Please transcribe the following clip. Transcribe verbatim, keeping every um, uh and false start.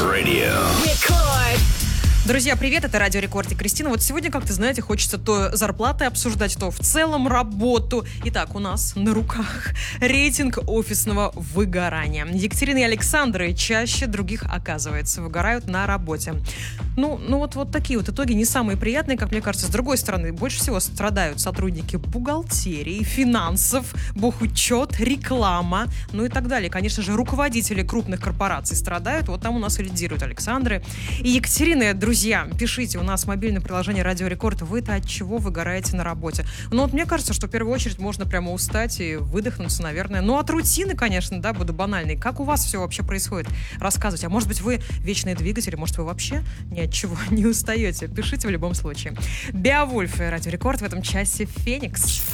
Radio. Рекорд. Друзья, привет, это Радио Рекорд и Кристина. Вот сегодня, как-то, знаете, хочется то зарплаты обсуждать, то в целом работу. Итак, у нас на руках рейтинг офисного выгорания. Екатерина и Александр чаще других, оказывается, выгорают на работе. Ну, ну вот, вот такие вот итоги не самые приятные, как мне кажется. С другой стороны, больше всего страдают сотрудники бухгалтерии, финансов, бухучет, реклама, ну и так далее. Конечно же, руководители крупных корпораций страдают. Вот там у нас и лидируют Александры и Екатерины. Друзья, пишите, у нас мобильное приложение Радио Рекорд. Вы-то от чего выгораете на работе? Ну вот мне кажется, что в первую очередь можно прямо устать и выдохнуться, наверное. Ну от рутины, конечно, да, буду банальной. Как у вас все вообще происходит? Рассказывайте. А может быть, вы вечные двигатели? Может, вы вообще ни от чего не устаете? Пишите в любом случае. Беовульф и Радио Рекорд в этом часе «Феникс».